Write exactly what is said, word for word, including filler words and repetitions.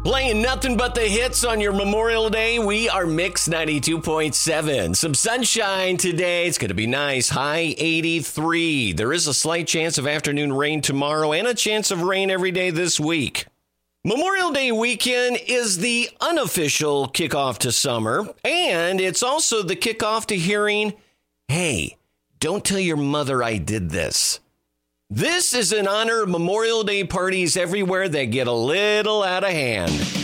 Playing nothing but the hits on your Memorial Day. We are Mix ninety-two point seven. Some sunshine today. It's going to be nice. High eighty-three. There is a slight chance of afternoon rain tomorrow and a chance of rain every day this week. Memorial Day weekend is the unofficial kickoff to summer, and it's also the kickoff to hearing, hey, don't tell your mother I did this. This is in honor of Memorial Day parties everywhere that get a little out of hand.